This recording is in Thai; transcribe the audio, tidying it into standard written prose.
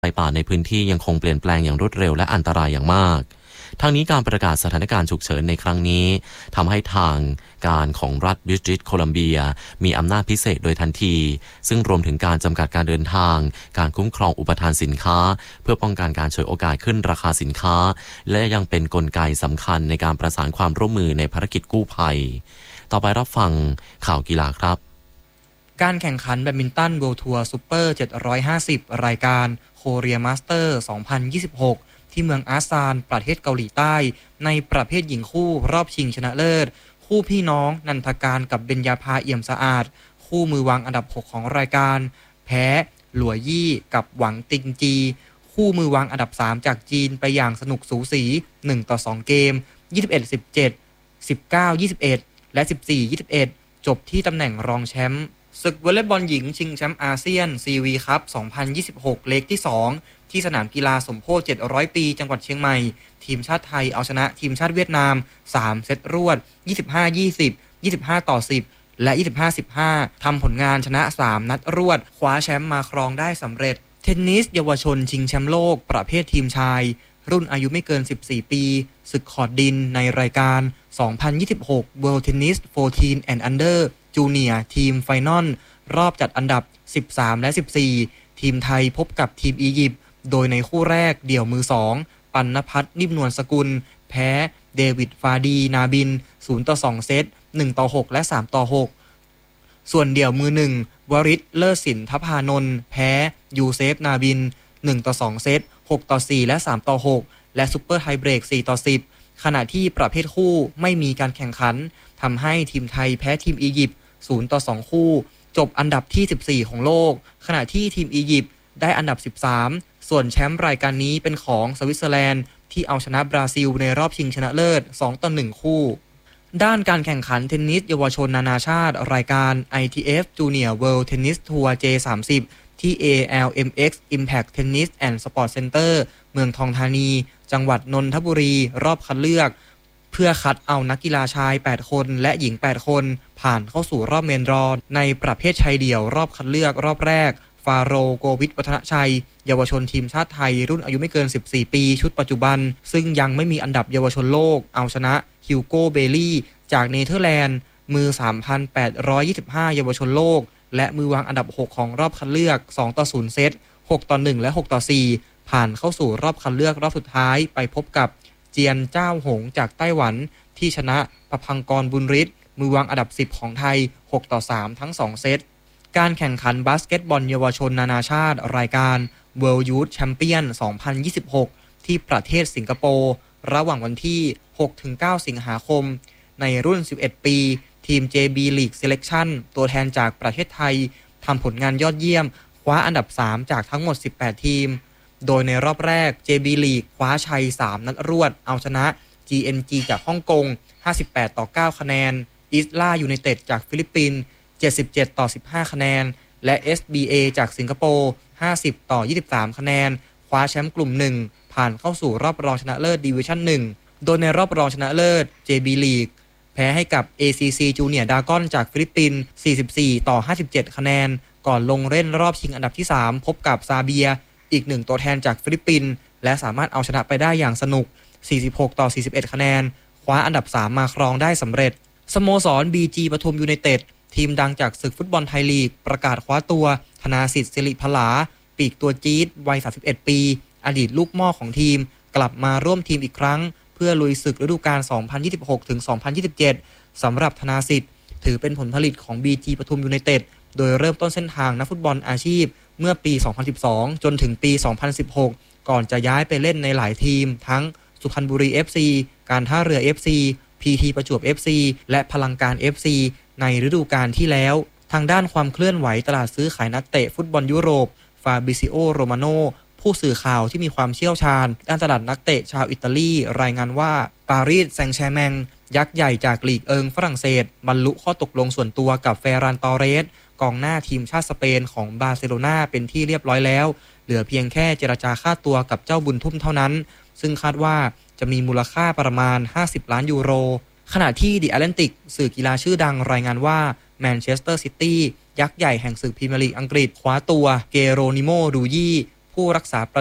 ไฟป่าในพื้นที่ยังคงเปลี่ยนแปลงอย่างรวดเร็วและอันตรายอย่างมากทางนี้การประกาศสถานการณ์ฉุกเฉินในครั้งนี้ทำให้ทางการของรัฐบริติชโคลัมเบียมีอำนาจพิเศษโดยทันทีซึ่งรวมถึงการจำกัดการเดินทางการคุ้มครองอุปทานสินค้าเพื่อป้องกันการฉวยโอกาสขึ้นราคาสินค้าและยังเป็นกลไกสำคัญในการประสานความร่วมมือในภารกิจกู้ภัยต่อไปรับฟังข่าวกีฬาครับการแข่งขันแบดมินตันเวิลด์ทัวร์ซูเปอร์750รายการโคเรียมาสเตอร์2026ที่เมืองอาซานประเทศเกาหลีใต้ในประเภทหญิงคู่รอบชิงชนะเลิศคู่พี่น้องนันทการกับเบญญาภาเอี่ยมสะอาดคู่มือวางอันดับ6ของรายการแพ้หลัวยี่กับหวังติงจีคู่มือวางอันดับ3จากจีนไปอย่างสนุกสูสี1-2เกม 21-17 19-21 และ 14-21 จบที่ตำแหน่งรองแชมป์ศึกวอลเลย์บอลหญิงชิงแชมป์อาเซียนซีวีคัพ2026เลกที่2ที่สนามกีฬาสมโพธิ700ปีจังหวัดเชียงใหม่ทีมชาติไทยเอาชนะทีมชาติเวียดนาม3เซตรวด 25-20 25-10 และ 25-15 ทำผลงานชนะ3นัดรวดคว้าแชมป์มาครองได้สำเร็จเทนนิสเยาวชนชิงแชมป์โลกประเภททีมชายรุ่นอายุไม่เกิน14ปีศึกคอร์ดดินในรายการ2026 World Tennis 14 and Under Junior Team Final รอบจัดอันดับ13และ14ทีมไทยพบกับทีมอียิปต์โดยในคู่แรกเดี่ยวมือ2ปัณณพัฒน์นิ่มนวลสกุลแพ้เดวิดฟาดีนาบิน0-2เซต 1-6 และ 3-6 ส่วนเดี่ยวมือ1วริศเลิศสินทภานนท์แพ้ยูเซฟนาบิน1-2เซต 6-4 และ 3-6 และซุปเปอร์ไทเบรก 4-10 ขณะที่ประเภทคู่ไม่มีการแข่งขันทำให้ทีมไทยแพ้ทีมอียิปต์0-2 คู่จบอันดับที่14ของโลกขณะที่ทีมอียิปต์ได้อันดับ13ส่วนแชมป์รายการนี้เป็นของสวิตเซอร์แลนด์ที่เอาชนะบราซิลในรอบชิงชนะเลิศ2-1 คู่ด้านการแข่งขันเทนนิสเยาวชนนานาชาติรายการ ITF Junior World Tennis Tour J30 ที่ ALMX Impact Tennis and Sport Center เมืองทองธานีจังหวัดนนทบุรีรอบคัดเลือกเพื่อคัดเอานักกีฬาชาย8คนและหญิง8คนผ่านเข้าสู่รอบเมนดรอในประเภทชายเดี่ยวรอบคัดเลือกรอบแรกฟาโรโกวิทวัฒนชัยเยาวชนทีมชาติไทยรุ่นอายุไม่เกิน14ปีชุดปัจจุบันซึ่งยังไม่มีอันดับเยาวชนโลกเอาชนะฮิวโกเบลลี่จากเนเธอร์แลนด์มือ 3,825 เยาวชนโลกและมือวางอันดับ6ของรอบคัดเลือก2-0เซต 6-1 และ 6-4 ผ่านเข้าสู่รอบคัดเลือกรอบสุดท้ายไปพบกับเจียนเจ้าหงจากไต้หวันที่ชนะประพังกรบุญฤทธิ์มือวางอันดับ10ของไทย6-3ทั้ง2เซตการแข่งขันบาสเกตบอลเยาวชนนานาชาติรายการ World Youth Champion 2026ที่ประเทศสิงคโปร์ระหว่างวันที่ 6-9 สิงหาคมในรุ่น11ปีทีม JB League Selection ตัวแทนจากประเทศไทยทำผลงานยอดเยี่ยมคว้าอันดับ3จากทั้งหมด18ทีมโดยในรอบแรก JB League คว้าชัย3นัดรวดเอาชนะ GNG จากฮ่องกง58-9คะแนนอิสลายูไนเต็ดจากฟิลิปปินส์77-15คะแนนและ SBA จากสิงคโปร์50-23คะแนนคว้าแชมป์กลุ่ม1ผ่านเข้าสู่รอบรองชนะเลิศดิวิชั่น1โดยในรอบรองชนะเลิศ JB League แพ้ให้กับ ACC Junior Dragon จากฟิลิปปินส์44-57คะแนนก่อนลงเล่นรอบชิงอันดับที่3พบกับซาเบียอีก1ตัวแทนจากฟิลิปปินส์และสามารถเอาชนะไปได้อย่างสนุก46-41คะแนนคว้าอันดับ3มาครองได้สำเร็จสโมสร BG ปทุมยูไนเต็ดทีมดังจากศึกฟุตบอลไทยลีกประกาศคว้าตัวธนาสิทธิ์ศิริพลาปีกตัวจี๊ดวัย31ปีอดีตลูกหม้อของทีมกลับมาร่วมทีมอีกครั้งเพื่อลุยศึกฤดูกาล 2026-2027 สำหรับธนาสิทธิ์ถือเป็นผลผลิตของ BG ปทุมยูไนเต็ดโดยเริ่มต้นเส้นทางนักฟุตบอลอาชีพเมื่อปี 2012 จนถึงปี 2016 ก่อนจะย้ายไปเล่นในหลายทีมทั้งสุพรรณบุรี FC การท่าเรือ FC PT ประจวบ FC และพลังการ FC ในฤดูกาลที่แล้วทางด้านความเคลื่อนไหวตลาดซื้อขายนักเตะฟุตบอลยุโรปฟาบิซิโอโรมาโนผู้สื่อข่าวที่มีความเชี่ยวชาญด้านตลาดนักเตะชาวอิตาลีรายงานว่าปารีสแซงต์แชร์แมงยักษ์ใหญ่จากลีกเอิงฝรั่งเศสบรรลุข้อตกลงส่วนตัวกับเฟรานตอเรสกองหน้าทีมชาติสเปนของบาร์เซโลนาเป็นที่เรียบร้อยแล้วเหลือเพียงแค่เจรจาค่าตัวกับเจ้าบุญทุ่มเท่านั้นซึ่งคาดว่าจะมีมูลค่าประมาณ50ล้านยูโรขณะที่ The Atlantic สื่อกีฬาชื่อดังรายงานว่าแมนเชสเตอร์ซิตี้ยักษ์ใหญ่แห่งศึกพรีเมียร์ลีกอังกฤษคว้าตัวเกโรนิโมดูยี่ผู้รักษาประ